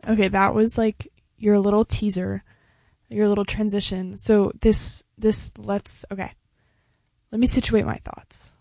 Okay, that was like your little teaser, your little transition. So okay. Let me situate my thoughts.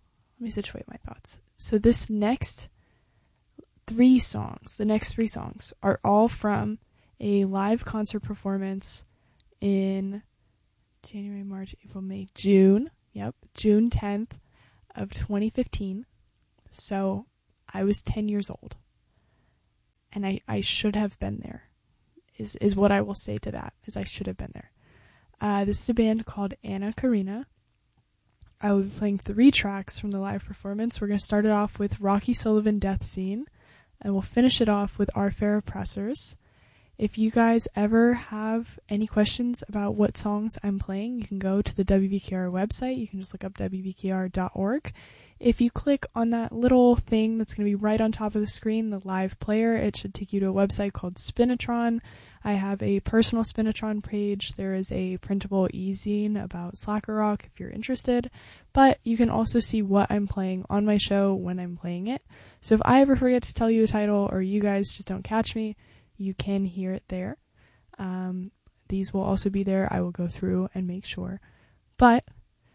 So the next three songs are all from a live concert performance in January, March, April, May, June. Yep, June 10th of 2015. So I was 10 years old. And I should have been there, is what I will say to that, is I should have been there. This is a band called Anna Karina. I will be playing 3 tracks from the live performance. We're going to start it off with Rocky Sullivan Death Scene, and we'll finish it off with Our Fair Oppressors. If you guys ever have any questions about what songs I'm playing, you can go to the WVKR website. You can just look up wvkr.org. If you click on that little thing that's going to be right on top of the screen, the live player, it should take you to a website called Spinatron. I have a personal Spinatron page. There is a printable e-zine about Slacker Rock if you're interested. But you can also see what I'm playing on my show when I'm playing it. So if I ever forget to tell you a title or you guys just don't catch me, you can hear it there. These will also be there. I will go through and make sure. But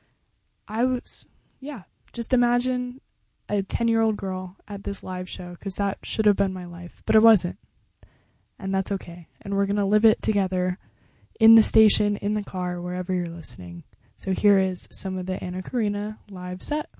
just imagine a 10-year-old girl at this live show, because that should have been my life, but it wasn't. And that's okay. And we're going to live it together in the station, in the car, wherever you're listening. So here is some of the Anna Karina live set.